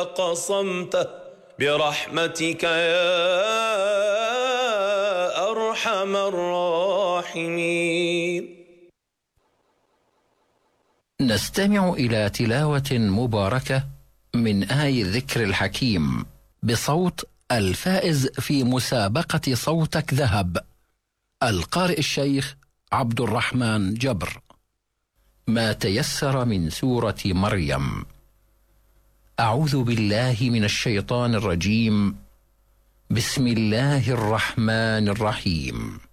قصمته برحمتك يا أرحم الراحمين. نستمع إلى تلاوة مباركة من آي الذكر الحكيم بصوت الفائز في مسابقة صوتك ذهب، القارئ الشيخ عبد الرحمن جبر. ما تيسر من سورة مريم. أعوذ بالله من الشيطان الرجيم. بسم الله الرحمن الرحيم.